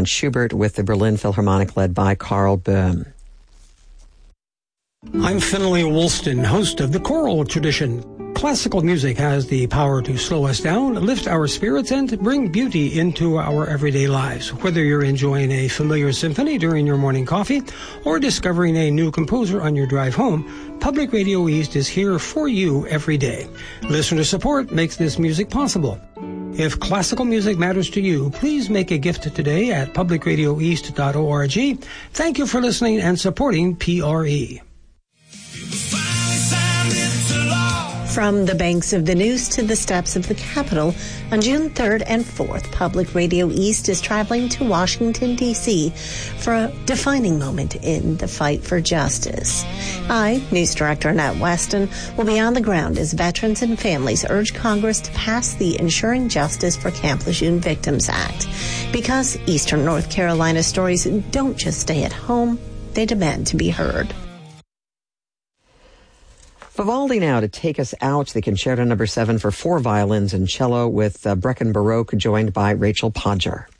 Franz Schubert with the Berlin Philharmonic led by Karl Böhm. I'm Finlay Woolston, host of The Choral Tradition. Classical music has the power to slow us down, lift our spirits, and bring beauty into our everyday lives. Whether you're enjoying a familiar symphony during your morning coffee or discovering a new composer on your drive home, Public Radio East is here for you every day. Listener support makes this music possible. If classical music matters to you, please make a gift today at publicradioeast.org. Thank you for listening and supporting PRE. From the banks of the Neuse to the steps of the Capitol, on June 3rd and 4th, Public Radio East is traveling to Washington, D.C. for a defining moment in the fight for justice. I, News Director Annette Weston, will be on the ground as veterans and families urge Congress to pass the Ensuring Justice for Camp Lejeune Victims Act. Because Eastern North Carolina stories don't just stay at home, they demand to be heard. Vivaldi now to take us out, the Concerto No. 7 for 4 violins and cello with Breckin Baroque joined by Rachel Podger.